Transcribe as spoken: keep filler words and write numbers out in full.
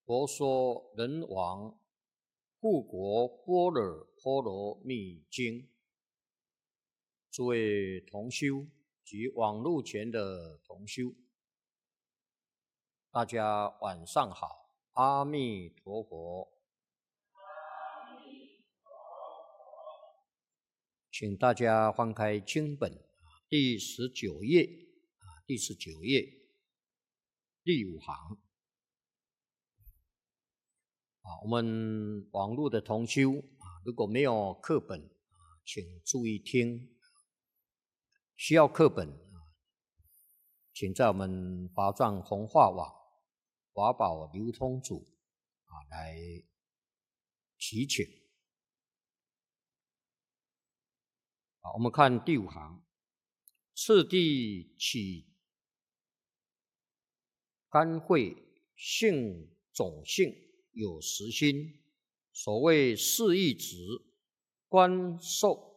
佛说人王护国般若波罗蜜经。诸位同修及网络前的同修，大家晚上好，阿弥陀佛。请大家翻开经本第十九页，第十九页第五行。啊，我们网络的同修啊，如果没有课本啊，请注意听。需要课本啊，请在我们华藏弘化网华宝流通组啊来祈请。啊，我们看第五行，次第起干慧性种性有实心，所谓四义子观受